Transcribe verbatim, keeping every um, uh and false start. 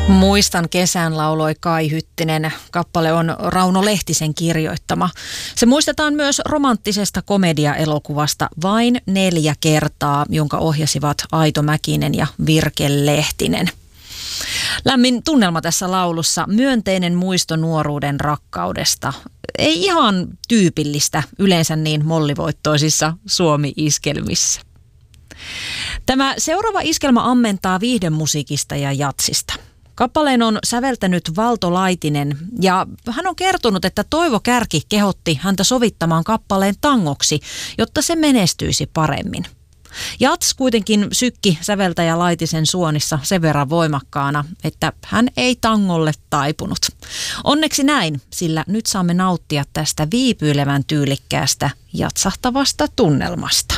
Muistan kesän lauloi Kai Hyttinen. Kappale on Rauno Lehtisen kirjoittama. Se muistetaan myös romanttisesta komediaelokuvasta Vain neljä kertaa, jonka ohjasivat Aito Mäkinen ja Virke Lehtinen. Lämmin tunnelma tässä laulussa, myönteinen muisto nuoruuden rakkaudesta. Ei ihan tyypillistä yleensä niin mollivoittoisissa Suomi-iskelmissä. Tämä seuraava iskelmä ammentaa viihdemusiikista ja jatsista. Kappaleen on säveltänyt Valto Laitinen ja hän on kertonut, että Toivo Kärki kehotti häntä sovittamaan kappaleen tangoksi, jotta se menestyisi paremmin. Jats kuitenkin sykki säveltäjä Laitisen suonissa sen verran voimakkaana, että hän ei tangolle taipunut. Onneksi näin, sillä nyt saamme nauttia tästä viipyilevän tyylikkäästä jatsahtavasta tunnelmasta.